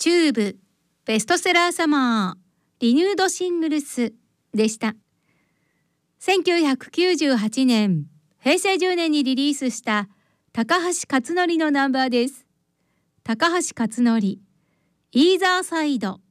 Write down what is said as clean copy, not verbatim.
チューブベストセラーサマーリニュードシングルスでした。1998年平成10年にリリースした高橋克典のナンバーです。高橋克典イーザーサイド。